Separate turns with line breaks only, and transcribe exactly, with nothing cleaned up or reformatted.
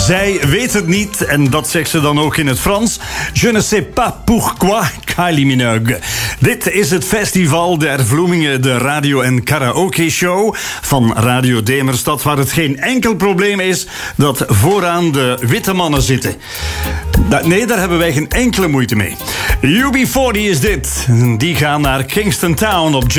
Zij weet het niet, en dat zegt ze dan ook in het Frans. Je ne sais pas pourquoi, Kylie Minogue. Dit is het festival der Vloemingen, de radio- en karaoke-show van Radio Demerstad, waar het geen enkel probleem is dat vooraan de witte mannen zitten. Nee, daar hebben wij geen enkele moeite mee. U B forty is dit. Die gaan naar Kingston Town op